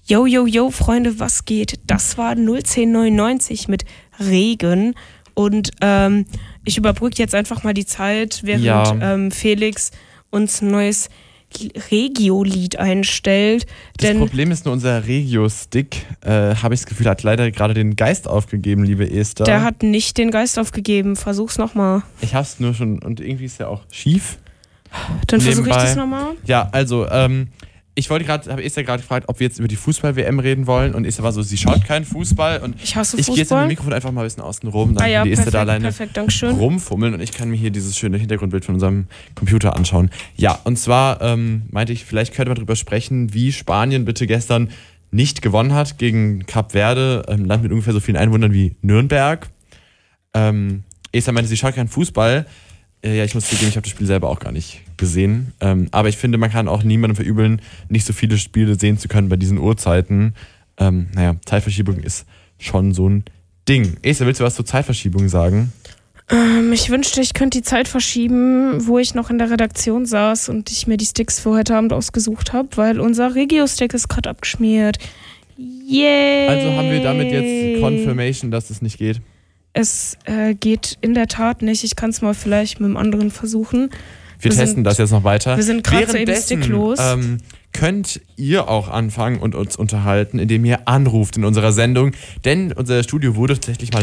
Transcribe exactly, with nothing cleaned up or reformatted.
Yo, yo, yo, Freunde, was geht? Das war null zehn neunundneunzig mit Regen und ähm, ich überbrücke jetzt einfach mal die Zeit, während Ja. ähm, Felix uns ein neues Regio-Lied einstellt. Das Denn Problem ist nur, unser Regio-Stick, äh, habe ich das Gefühl, hat leider gerade den Geist aufgegeben, liebe Esther. der hat nicht den Geist aufgegeben. Versuch's nochmal. Ich hab's nur schon, und irgendwie ist er auch schief. Dann versuche ich Nebenbei. das nochmal. Ja, also, ähm, ich wollte gerade, habe Esther gerade gefragt, ob wir jetzt über die Fußball-W M reden wollen. Und Esther war so, sie schaut keinen Fußball. Und Ich hasse ich gehe jetzt mit Fußball. dem Mikrofon einfach mal ein bisschen außen rum. Dann Ah ja, kann die Esther perfekt, da alleine perfekt, Dankeschön. rumfummeln und ich kann mir hier dieses schöne Hintergrundbild von unserem Computer anschauen. Ja, und zwar ähm, meinte ich, vielleicht könnte man darüber sprechen, wie Spanien bitte gestern nicht gewonnen hat gegen Kap Verde, ein Land mit ungefähr so vielen Einwohnern wie Nürnberg. Ähm, Esther meinte, sie schaut keinen Fußball. Äh, ja, ich muss zugeben, ich habe das Spiel selber auch gar nicht gesehen. Ähm, aber ich finde, man kann auch niemandem verübeln, nicht so viele Spiele sehen zu können bei diesen Uhrzeiten. Ähm, naja, Zeitverschiebung ist schon so ein Ding. Esther, willst du was zur Zeitverschiebung sagen? Ähm, ich wünschte, ich könnte die Zeit verschieben, wo ich noch in der Redaktion saß und ich mir die Sticks für heute Abend ausgesucht habe, weil unser Regio-Stick ist gerade abgeschmiert. Yay! Also haben wir damit jetzt Confirmation, dass es nicht geht? Es äh, geht in der Tat nicht. Ich kann es mal vielleicht mit dem anderen versuchen. Wir, Wir testen sind- das jetzt noch weiter. wir sind gerade soeben Währenddessen, sticklos. Ähm, könnt ihr auch anfangen und uns unterhalten, indem ihr anruft in unserer Sendung. Denn unser Studio wurde tatsächlich mal